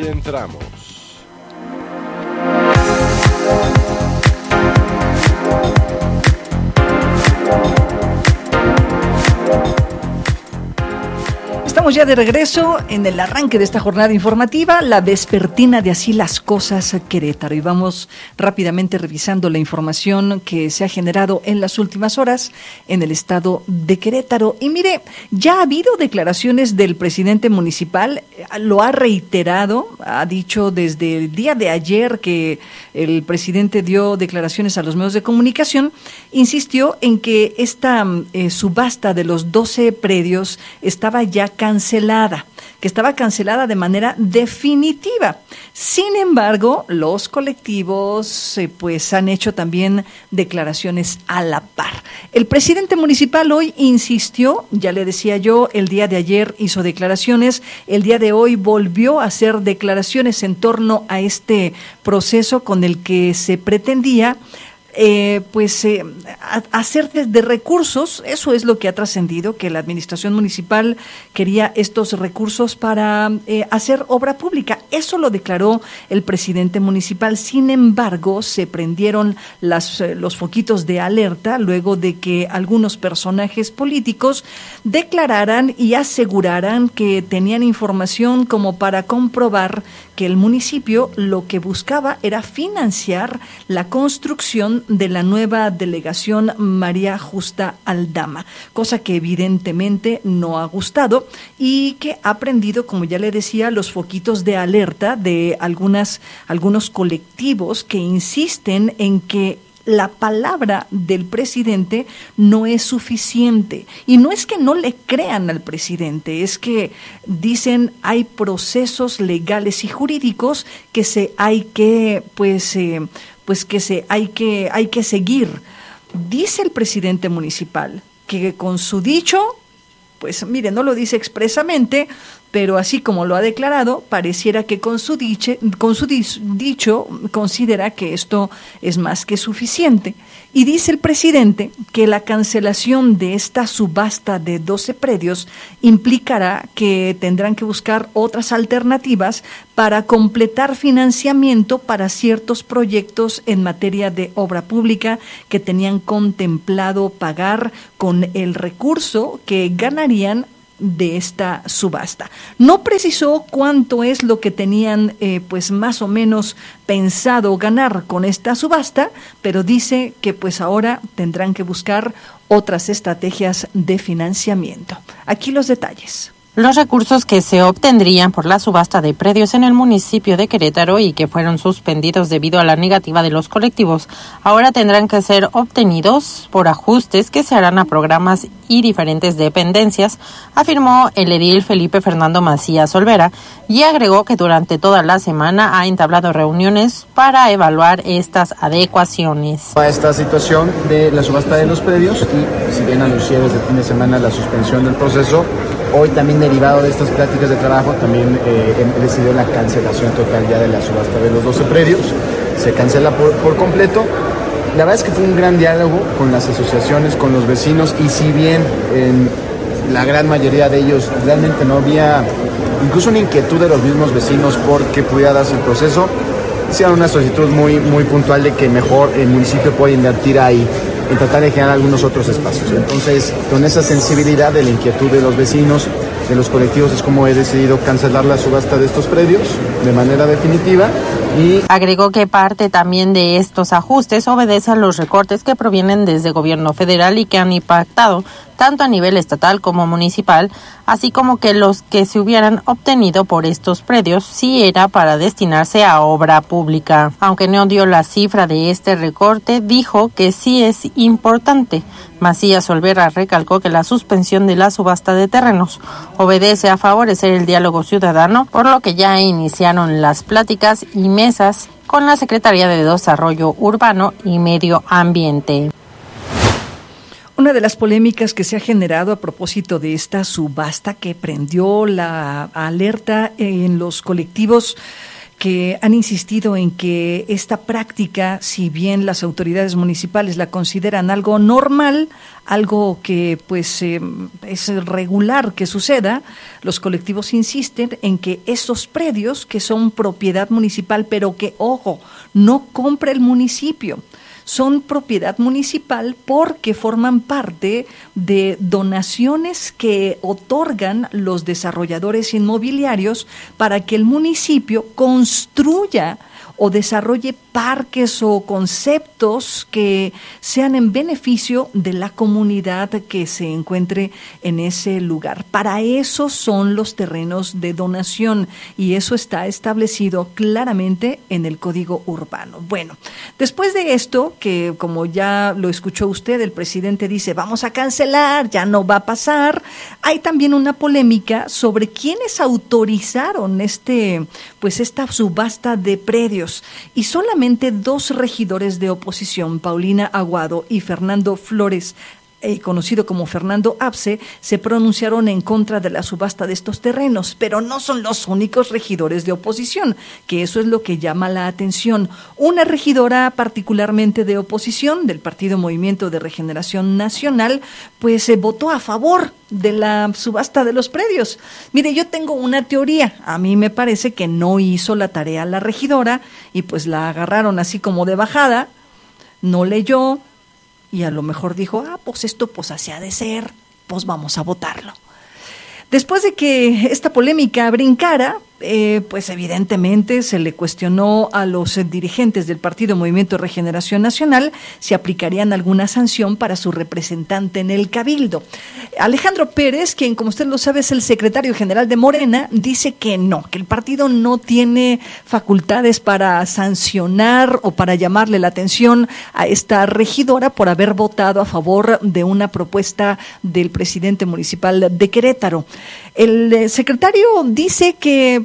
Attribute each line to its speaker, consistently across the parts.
Speaker 1: entramos.
Speaker 2: Estamos ya de regreso en el arranque de esta jornada informativa, la vespertina de Así las Cosas Querétaro. Y vamos rápidamente revisando la información que se ha generado en las últimas horas en el estado de Querétaro. Y mire, ya ha habido declaraciones del presidente municipal, lo ha reiterado, ha dicho desde el día de ayer que el presidente dio declaraciones a los medios de comunicación, insistió en que esta subasta de los 12 predios estaba ya cancelada, que estaba cancelada de manera definitiva. Sin embargo, los colectivos pues han hecho también declaraciones a la par. El presidente municipal hoy insistió, ya le decía yo, el día de ayer hizo declaraciones, el día de hoy volvió a hacer declaraciones en torno a este proceso con el que se pretendía hacer de recursos. Eso es lo que ha trascendido, que la administración municipal quería estos recursos para hacer obra pública. Eso lo declaró el presidente municipal. Sin embargo, se prendieron los foquitos de alerta luego de que algunos personajes políticos declararan y aseguraran que tenían información como para comprobar que el municipio lo que buscaba era financiar la construcción de la nueva delegación María Justa Aldama, cosa que evidentemente no ha gustado y que ha prendido, como ya le decía, los foquitos de alerta de algunos colectivos que insisten en que la palabra del presidente no es suficiente. Y no es que no le crean al presidente, es que dicen hay procesos legales y jurídicos que hay que seguir. Dice el presidente municipal que con su dicho, pues mire, no lo dice expresamente, pero así como lo ha declarado, pareciera que con su dicho considera que esto es más que suficiente. Y dice el presidente que la cancelación de esta subasta de 12 predios implicará que tendrán que buscar otras alternativas para completar financiamiento para ciertos proyectos en materia de obra pública que tenían contemplado pagar con el recurso que ganarían de esta subasta. No precisó cuánto es lo que tenían pues más o menos pensado ganar con esta subasta, pero dice que pues ahora tendrán que buscar otras estrategias de financiamiento. Aquí los detalles.
Speaker 3: Los recursos que se obtendrían por la subasta de predios en el municipio de Querétaro y que fueron suspendidos debido a la negativa de los colectivos, ahora tendrán que ser obtenidos por ajustes que se harán a programas y diferentes dependencias, afirmó el edil Felipe Fernando Macías Olvera, y agregó que durante toda la semana ha entablado reuniones para evaluar estas adecuaciones.
Speaker 4: A esta situación de la subasta de los predios, y si bien anuncié desde el fin de semana la suspensión del proceso, hoy también derivado de estas pláticas de trabajo también he decidido la cancelación total ya de la subasta de los 12 predios. Se cancela por completo. La verdad es que fue un gran diálogo con las asociaciones, con los vecinos, y si bien en la gran mayoría de ellos realmente no había incluso una inquietud de los mismos vecinos por qué pudiera darse el proceso, hicieron una solicitud muy puntual de que mejor el municipio pueda invertir ahí en tratar de generar algunos otros espacios. Entonces, con esa sensibilidad de la inquietud de los vecinos, de los colectivos, es como he decidido cancelar la subasta de estos predios de manera definitiva. Y
Speaker 3: agregó que parte también de estos ajustes obedece a los recortes que provienen desde el gobierno federal y que han impactado tanto a nivel estatal como municipal, así como que los que se hubieran obtenido por estos predios sí era para destinarse a obra pública. Aunque no dio la cifra de este recorte, dijo que sí es importante. Macías Olvera recalcó que la suspensión de la subasta de terrenos obedece a favorecer el diálogo ciudadano, por lo que ya iniciaron las pláticas y mesas con la Secretaría de Desarrollo Urbano y Medio Ambiente.
Speaker 2: Una de las polémicas que se ha generado a propósito de esta subasta que prendió la alerta en los colectivos que han insistido en que esta práctica, si bien las autoridades municipales la consideran algo normal, algo que pues es regular que suceda, los colectivos insisten en que esos predios que son propiedad municipal, pero que, ojo, no compra el municipio, son propiedad municipal porque forman parte de donaciones que otorgan los desarrolladores inmobiliarios para que el municipio construya o desarrolle parques o conceptos que sean en beneficio de la comunidad que se encuentre en ese lugar. Para eso son los terrenos de donación y eso está establecido claramente en el Código Urbano. Bueno, después de esto, que como ya lo escuchó usted, el presidente dice vamos a cancelar, ya no va a pasar, hay también una polémica sobre quiénes autorizaron esta subasta de predios. Y solamente 2 regidores de oposición, Paulina Aguado y Fernando Flores, conocido como Fernando Apse, se pronunciaron en contra de la subasta de estos terrenos, pero no son los únicos regidores de oposición, que eso es lo que llama la atención. Una regidora particularmente de oposición del Partido Movimiento de Regeneración Nacional, pues votó a favor de la subasta de los predios. Mire, yo tengo una teoría, a mí me parece que no hizo la tarea la regidora y pues la agarraron así como de bajada, no leyó, y a lo mejor dijo, pues esto pues así ha de ser, pues vamos a votarlo. Después de que esta polémica brincara, pues evidentemente se le cuestionó a los dirigentes del Partido Movimiento de Regeneración Nacional si aplicarían alguna sanción para su representante en el Cabildo. Alejandro Pérez, quien como usted lo sabe es el secretario general de Morena, dice que no, que el partido no tiene facultades para sancionar o para llamarle la atención a esta regidora por haber votado a favor de una propuesta del presidente municipal de Querétaro. El secretario dice que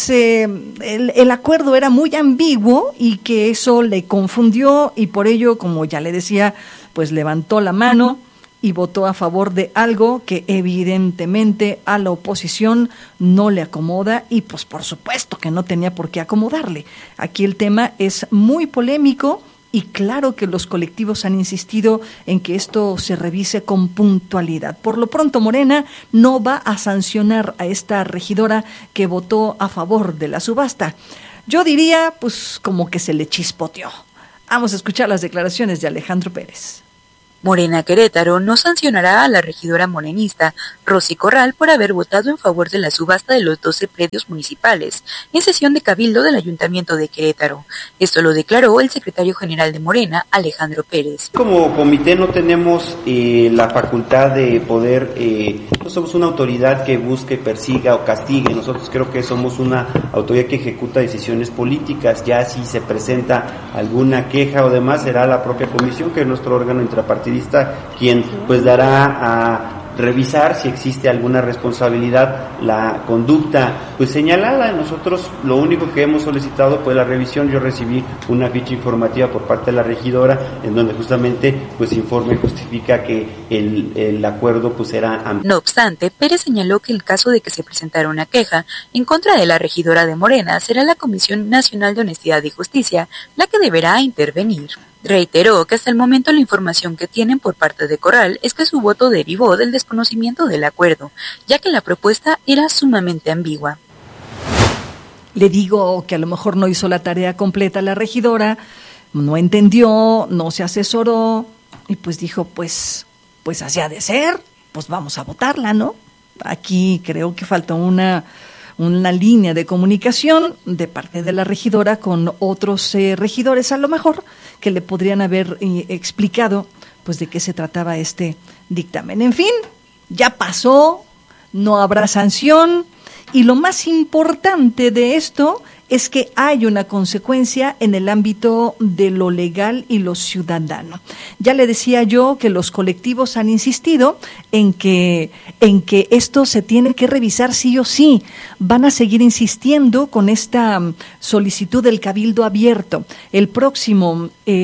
Speaker 2: el acuerdo era muy ambiguo y que eso le confundió y por ello, como ya le decía, pues levantó la mano y votó a favor de algo que evidentemente a la oposición no le acomoda y pues por supuesto que no tenía por qué acomodarle. Aquí el tema es muy polémico. Y claro que los colectivos han insistido en que esto se revise con puntualidad. Por lo pronto, Morena no va a sancionar a esta regidora que votó a favor de la subasta. Yo diría, pues, como que se le chispoteó. Vamos a escuchar las declaraciones de Alejandro Pérez.
Speaker 1: Morena Querétaro no sancionará a la regidora morenista Rosy Corral por haber votado en favor de la subasta de los 12 predios municipales en sesión de cabildo del Ayuntamiento de Querétaro. Esto lo declaró el secretario general de Morena, Alejandro Pérez.
Speaker 5: Como comité no tenemos la facultad de poder, no somos una autoridad que busque, persiga o castigue. Nosotros creo que somos una autoridad que ejecuta decisiones políticas. Ya si se presenta alguna queja o demás, será la propia comisión, que es nuestro órgano intrapartidista, quien pues dará a revisar si existe alguna responsabilidad, la conducta pues señalada. Nosotros lo único que hemos solicitado pues la revisión. Yo recibí una ficha informativa por parte de la regidora en donde justamente pues informa y justifica que el acuerdo pues era
Speaker 1: No obstante, Pérez señaló que el caso de que se presentara una queja en contra de la regidora de Morena será la Comisión Nacional de Honestidad y Justicia la que deberá intervenir. Reiteró que hasta el momento la información que tienen por parte de Corral es que su voto derivó del desconocimiento del acuerdo, ya que la propuesta era sumamente ambigua.
Speaker 2: Le digo que a lo mejor no hizo la tarea completa la regidora, no entendió, no se asesoró y pues dijo, pues así ha de ser, pues vamos a votarla, ¿no? Aquí creo que falta una línea de comunicación de parte de la regidora con otros regidores, a lo mejor, que le podrían haber explicado pues de qué se trataba este dictamen. En fin, ya pasó, no habrá sanción y lo más importante de esto es que hay una consecuencia en el ámbito de lo legal y lo ciudadano. Ya le decía yo que los colectivos han insistido en que esto se tiene que revisar sí o sí. Van a seguir insistiendo con esta solicitud del Cabildo Abierto. El próximo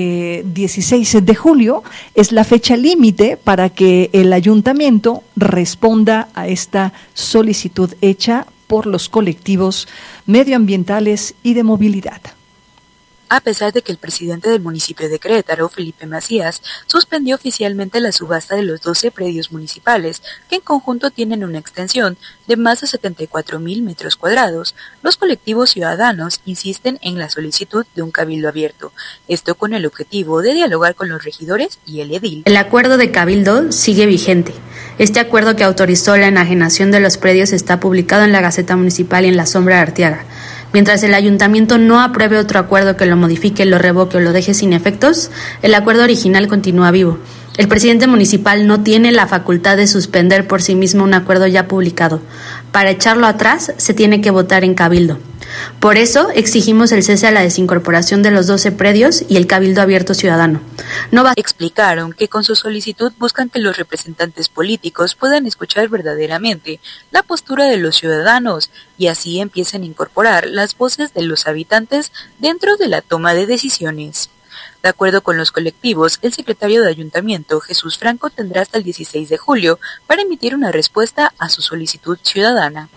Speaker 2: 16 de julio es la fecha límite para que el ayuntamiento responda a esta solicitud hecha por los colectivos medioambientales y de movilidad.
Speaker 1: A pesar de que el presidente del municipio de Querétaro, Felipe Macías, suspendió oficialmente la subasta de los 12 predios municipales, que en conjunto tienen una extensión de más de 74,000 metros cuadrados, los colectivos ciudadanos insisten en la solicitud de un cabildo abierto, esto con el objetivo de dialogar con los regidores y el edil.
Speaker 6: El acuerdo de cabildo sigue vigente. Este acuerdo que autorizó la enajenación de los predios está publicado en la Gaceta Municipal y en la Sombra de Arteaga. Mientras el ayuntamiento no apruebe otro acuerdo que lo modifique, lo revoque o lo deje sin efectos, el acuerdo original continúa vivo. El presidente municipal no tiene la facultad de suspender por sí mismo un acuerdo ya publicado. Para echarlo atrás, se tiene que votar en cabildo. Por eso, exigimos el cese a la desincorporación de los 12 predios y el cabildo abierto ciudadano.
Speaker 1: Explicaron que con su solicitud buscan que los representantes políticos puedan escuchar verdaderamente la postura de los ciudadanos y así empiecen a incorporar las voces de los habitantes dentro de la toma de decisiones. De acuerdo con los colectivos, el secretario de Ayuntamiento, Jesús Franco, tendrá hasta el 16 de julio para emitir una respuesta a su solicitud ciudadana.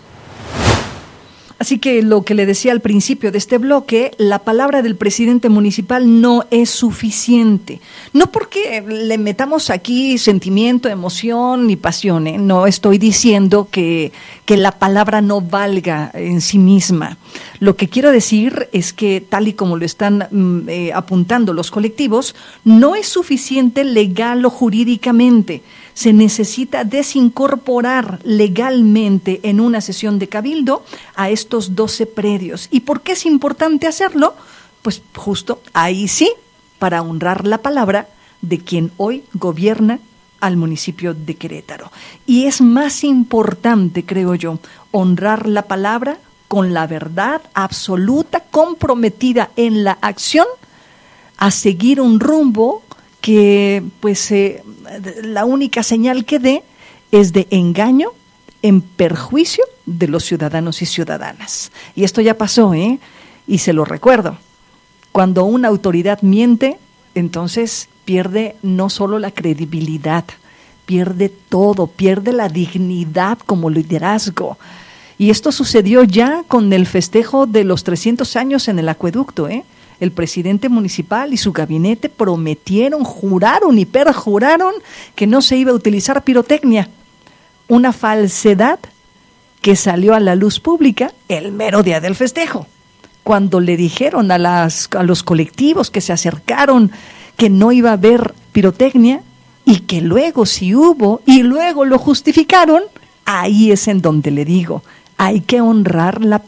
Speaker 2: Así que lo que le decía al principio de este bloque, la palabra del presidente municipal no es suficiente. No porque le metamos aquí sentimiento, emoción y pasión, ¿eh? No estoy diciendo que la palabra no valga en sí misma. Lo que quiero decir es que, tal y como lo están apuntando los colectivos, no es suficiente legal o jurídicamente. Se necesita desincorporar legalmente en una sesión de cabildo a estos 12 predios. ¿Y por qué es importante hacerlo? Pues justo ahí sí, para honrar la palabra de quien hoy gobierna al municipio de Querétaro. Y es más importante, creo yo, honrar la palabra con la verdad absoluta, comprometida en la acción, a seguir un rumbo que pues la única señal que dé es de engaño en perjuicio de los ciudadanos y ciudadanas. Y esto ya pasó, y se lo recuerdo. Cuando una autoridad miente, entonces pierde no solo la credibilidad, pierde todo, pierde la dignidad como liderazgo. Y esto sucedió ya con el festejo de los 300 años en el acueducto, El presidente municipal y su gabinete prometieron, juraron y perjuraron que no se iba a utilizar pirotecnia. Una falsedad que salió a la luz pública el mero día del festejo. Cuando le dijeron a los colectivos que se acercaron que no iba a haber pirotecnia y que luego sí hubo y luego lo justificaron, ahí es en donde le digo, hay que honrar la